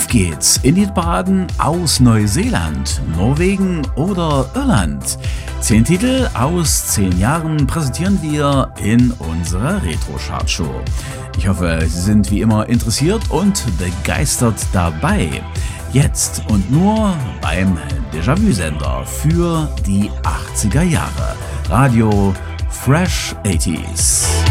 geht's in die Hitparaden aus Neuseeland, Norwegen oder Irland. 10 Titel aus 10 Jahren präsentieren wir in unserer Retro-Chart-Show. Ich hoffe, Sie sind wie immer interessiert und begeistert dabei. Jetzt und nur beim Déjà-vu-Sender für die 80er Jahre. Radio Fresh 80s.